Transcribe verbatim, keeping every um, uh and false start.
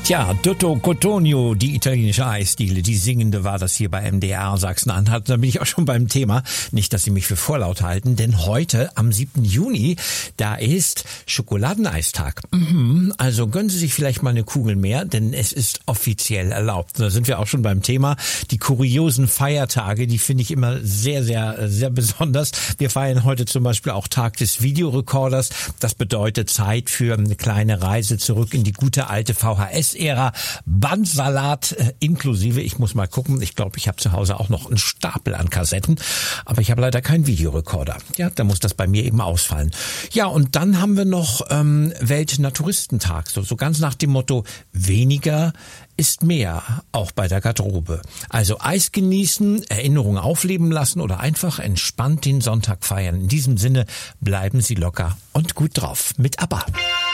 Tja, Dotto Cotugno, die italienische Eisdiele, die singende war das hier bei M D R Sachsen-Anhalt. Da bin ich auch schon beim Thema. Nicht, dass Sie mich für vorlaut halten, denn heute, am siebten Juni, da ist Schokoladeneistag. Mhm, also gönnen Sie sich vielleicht mal eine Kugel mehr, denn es ist offiziell erlaubt. Da sind wir auch schon beim Thema. Die kuriosen Feiertage, die finde ich immer sehr, sehr, sehr besonders. Wir feiern heute zum Beispiel auch Tag des Videorekorders. Das bedeutet Zeit für eine kleine Reise zurück in die gute alte V H S Ära, Bandsalat äh, inklusive. Ich muss mal gucken. Ich glaube, ich habe zu Hause auch noch einen Stapel an Kassetten, aber ich habe leider keinen Videorekorder. Ja, da muss das bei mir eben ausfallen. Ja, und dann haben wir noch ähm, Weltnaturistentag, so, so ganz nach dem Motto, weniger ist mehr, auch bei der Garderobe. Also Eis genießen, Erinnerungen aufleben lassen oder einfach entspannt den Sonntag feiern. In diesem Sinne bleiben Sie locker und gut drauf mit ABBA.